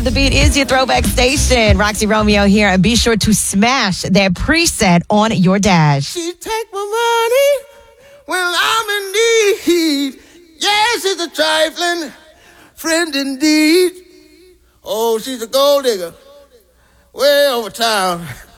Love the Beat is your throwback station. Roxy Romeo here, and be sure to smash that preset on your dash. She take my money when I'm in need. Yes, she's a trifling friend indeed. Oh, she's a gold digger way over town.